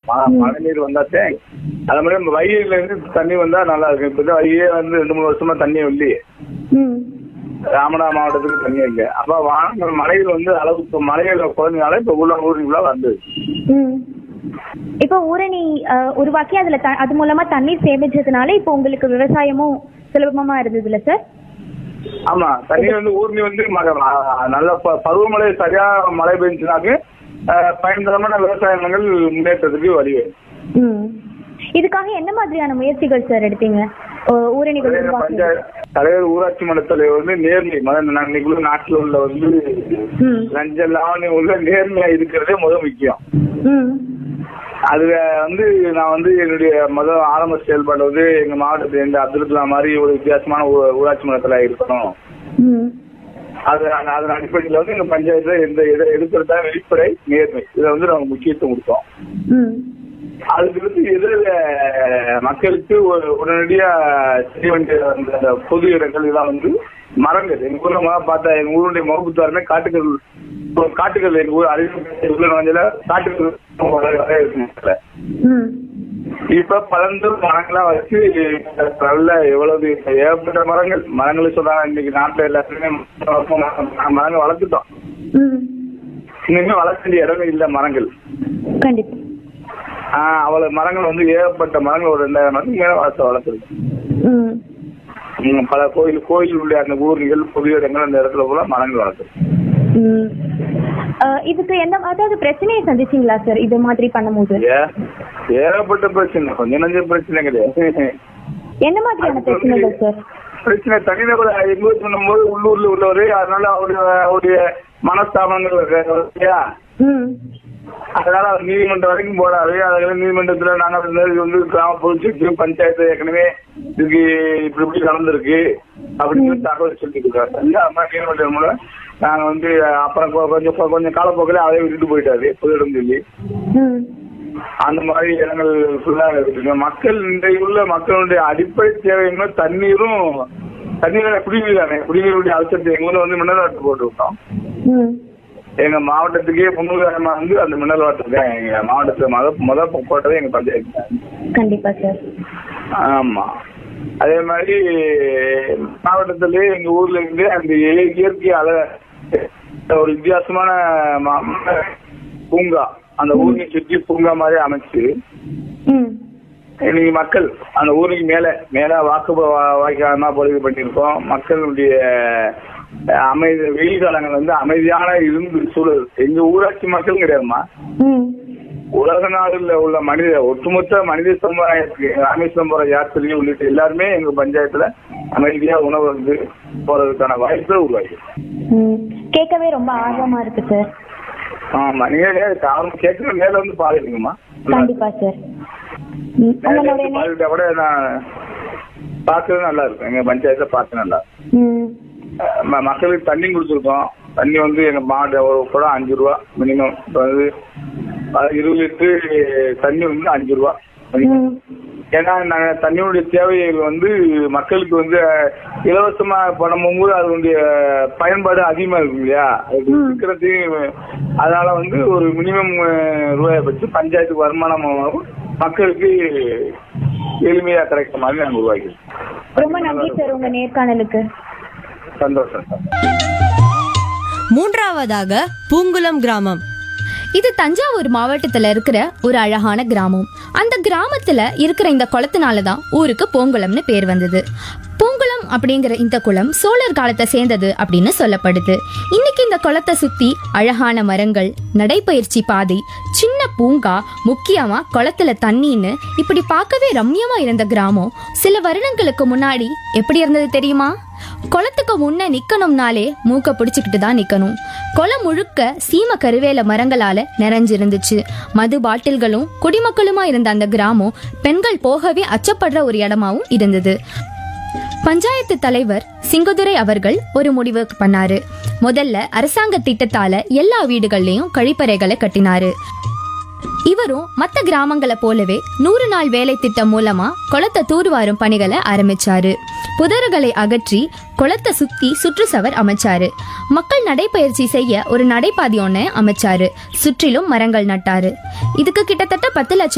மழை நீர் வந்தாச்சே. அது மாதிரி வைகையில இருந்து தண்ணி வந்தா நல்லா இருக்கும். இப்ப வைகையே வந்து 2-3 வருஷமா தண்ணி இல்லையே. ராமநாதபுரம் மாவட்டத்துக்கு தண்ணி இல்லை. அப்ப மலைகள் வந்து அளவுக்கு மலைகளை குறைஞ்சனால இப்ப உள்ள ஊருக்குள்ள வந்தது. இப்ப ஊரணி உருவாக்கி அது மூலமா தண்ணீர் சேமிச்சதுனால இப்ப உங்களுக்கு விவசாயமும் சுலபமா இருந்ததுல சார்? ஆமா, தண்ணி வந்து ஊர்னி வந்து நல்ல பருவமழை சரியா மழை பெஞ்சுனாக்கு பயன்தரமான விவசாய நிலங்கள் முன்னேற்றத்துக்கு வழிவகை. இதுக்காக என்ன மாதிரியான முயற்சிகள் சார் எடுத்தீங்க? பஞ்சாயத்து தலைவர், ஊராட்சி மன்ற தலைவர் வந்து நேர்மை இன்னைக்குள்ள நாட்டுல உள்ள வந்து லஞ்ச லாவணி உள்ள நேர்மையா இருக்கிறதே முக்கியம். அதுல வந்து நான் வந்து என்னுடைய ஆரம்ப செயல்பாடு வந்து எங்க மாவட்டத்துல இருந்து அப்துல் கலாம் மாதிரி ஒரு வித்தியாசமான ஊராட்சி மன்றத்துல இருக்கணும். அதன் அடிப்படையில வந்து எங்க பஞ்சாயத்துல எந்த இதை எடுக்கிறதா வெளிப்படை நேர்மை இதை வந்து நாங்க முக்கியத்துவம் கொடுத்தோம். அதுக்கு எதிர மக்களுக்கு உடனடியா செய்ய வேண்டிய அந்த பொது இடங்கள் இதெல்லாம் வந்து மரங்கள். எங்க ஊர்ல பார்த்தா எங்க ஊருடைய முகப்புத்தாருமே காட்டுகள் எங்க ஊர் அறிவியல காட்டுகள் இருக்கு. இப்ப பலந்தூர் மரங்களா வச்சு நல்ல எவ்வளவு ஏகப்பட்ட மரங்களை சொல்றாங்க. இன்னைக்கு நாட்டுல எல்லாத்துலயுமே மரங்கள் வளர்த்துட்டோம். இன்னுமே வளர்க்க வேண்டிய இடமே இல்ல மரங்கள். கண்டிப்பா அவ்வளவு மரங்கள் வந்து ஏகப்பட்ட மரங்கள் ஒரு 2000 மரத்துக்கு மேல வளர்த்துருக்கு. பல கோயில் உள்ள அந்த ஊர்கள் பொது இடங்கள் அந்த இடத்துல போல மரங்கள் வளர்த்துருக்கு. இதுக்கு அதாவது பிரச்சனையை சந்திச்சீங்களா சார் இது மாதிரி பண்ணும்போது? ஏகப்பட்ட பிரச்சனை, கொஞ்சம் நஞ்ச பிரச்சனை கிடையாது. என்ன மாதிரியான பிரச்சனைகள் சார்? பிரச்சனை தனிநபர் எங்க பண்ணும்போது உள்ளூர்ல உள்ளவரு, அதனால அவருடைய மனஸ்தாபங்கள் அதனால அவர் நீதிமன்றம் வரைக்கும் போறாரு. அதனால நீதிமன்றத்துல நாங்க வந்து கிராம பொதுச்செயலர் பஞ்சாயத்து ஏற்கனவே இதுக்கு இப்படி நடந்திருக்கு அப்படின்னு தகவல் சொல்லிட்டு இருக்காரு. நீதிமன்றம் மூலம் நாங்க வந்து அப்புறம் கொஞ்சம் காலப்போக்கில் அதை விட்டுட்டு போயிட்டாரு பொது இடம் சொல்லி. அந்த மாதிரி இடங்கள் ஃபுல்லா இருக்கு. மக்கள் இன்றைக்கு உள்ள மக்களுடைய அடிப்படை தேவைன்னா தண்ணீரும் குடிநீர் தானே. குடிநீருடைய அவசரத்தை எங்க ஊர்ல வந்து மினரல் வாட்டர் போட்டு விட்டோம். எங்க மாவட்டத்துக்கே முன்னுதாரணமா வந்து அந்த மினரல் வாட்டர் தான் எங்க மாவட்டத்துல முதல் போட்டது எங்க பஞ்சாயத்து. கண்டிப்பா சார். ஆமா, அதே மாதிரி மாவட்டத்திலே எங்க ஊர்ல இருந்து அந்த இயற்கை ஒரு வித்தியாசமான பூங்கா, அந்த ஊரை சுற்றி பூங்கா மாதிரி அமைச்சு இன்னைக்கு மக்கள் அந்த ஊருக்கு மேல வாய்க்காலமா பொழுது பண்ணிருக்கோம். மக்களுடைய வெயில் காலங்கள் வந்து அமைதியான இருந்து சூழல். எங்க ஊராட்சி மக்கள் கிடையாதுமா, உலக நாடுல உள்ள ஒட்டுமொத்த மனித சமுதாயத்துக்கு ராமேஸ்வரம் போற யாத்திரை உள்ளிட்ட எல்லாருமே எங்க பஞ்சாயத்துல அமைதியா உணவு வந்து போறதுக்கான வாய்ப்பு உருவாகி கேட்கவே ரொம்ப ஆர்வமா இருக்கு சார். ஆமா, நீங்க கேட்கற மேல வந்து பாருங்கம்மா. கண்டிப்பா சார். கூட நான் பாக்குறது நல்லா இருக்கும். எங்க பஞ்சாயத்துல பார்க்க நல்லா மக்களுக்கு தண்ணி கொடுத்துருக்கோம். தண்ணி வந்து எங்க மாவட்ட ஒரு குடம் 5 ரூபா மினிமம். வந்து 20 லிட்டரு தண்ணி வந்து 5 ரூபா. ஏன்னா நாங்க தண்ணியுடைய தேவைகள் வந்து மக்களுக்கு வந்து இலவசமா பண்ணும்போது அதனுடைய பயன்பாடு அதிகமா இருக்கும் இல்லையா, இருக்கிறது. அதனால வந்து ஒரு மினிமம் ரூபாயை வச்சு பஞ்சாயத்துக்கு வருமானமாகவும் மக்களுக்கு எளிமையா கிடைக்கிற மாதிரி நாங்க உருவாக்கிறோம். ரொம்ப நன்றி சார் உங்க நேர்காணலுக்கு. சந்தோஷம் சார். மூன்றாவதாக பூங்குளம் கிராமம். இது தஞ்சாவூர் மாவட்டத்துல இருக்கிற ஒரு அழகான கிராமம். அந்த கிராமத்துல இருக்கிற இந்த குளத்தினாலதான் ஊருக்கு பூங்குளம்னு பேர் வந்தது. பூங்குளம் அப்படிங்கிற இந்த குளம் சோழர் காலத்தை சேர்ந்தது அப்படின்னு சொல்லப்படுது. இன்னைக்கு இந்த குளத்தை சுத்தி அழகான மரங்கள், நடைபயிற்சி பாதை, சின்ன பூங்கா, முக்கியமா குளத்துல தண்ணின்னு இப்படி பார்க்கவே ரம்யமா இருந்த கிராமம் சில வருடங்களுக்கு முன்னாடி எப்படி இருந்தது தெரியுமா? குளத்துக்கு முன்ன நிக்கணும்னாலே மூக்க பிடிச்சுக்கிட்டு தான் நிக்கணும். குளம் முழுக்க சீம கருவேல மரங்களால நிறைஞ்சிருந்துச்சு. மது பாட்டில்களும் குடிமக்களுமா இருந்த அந்த கிராமம் பெண்கள் போகவே அச்சப்படுற ஒரு இடமாவும் இருந்தது. பஞ்சாயத்து தலைவர் சிங்கதுரை அவர்கள் ஒரு முடிவு பண்ணாரு. முதல்ல அரசாங்க திட்டத்தால எல்லா வீடுகள்லயும் கழிப்பறைகளை கட்டினாரு. இவரும் மத்த கிராமங்களை போலவே 100 நாள் வேலை திட்டம் மூலமா குளத்தை தூர்வாரும் பணிகளை ஆரம்பிச்சாரு. புதர்களை அகற்றி குளத்தை சுத்தி சுற்றுச்சுவர் அமைச்சாரு. மக்கள் நடைபயிற்சி செய்ய ஒரு நடைபாதை ஒண்ணு அமைச்சாரு. சுற்றிலும் மரங்கள் நட்டாரு. இதுக்கு கிட்டத்தட்ட 10 லட்சம்